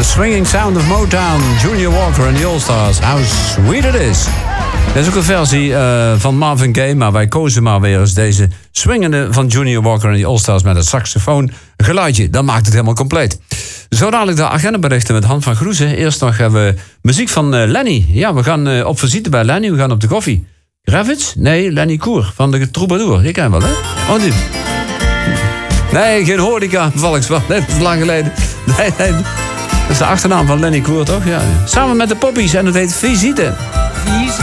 swinging sound of Motown, Junior Walker and the All-Stars. How sweet it is. Dat is ook een versie van Marvin Gaye, maar wij kozen maar weer eens deze swingende van Junior Walker en the All-Stars met het saxofoon geluidje. Dat maakt het helemaal compleet. Zo dadelijk de agendaberichten met Han van Groezen. Eerst nog hebben we muziek van Lenny. Ja, we gaan op visite bij Lenny. We gaan op de koffie. Gravitz? Nee, Lenny Koer van de Troubadour. Die ken je wel, hè? Oh, niet. Nee, geen horeca. Valkswagen. Nee, dat is lang geleden. Nee. Dat is de achternaam van Lenny Koer, toch? Ja. Samen met de Poppies en het heet Visite. Visite.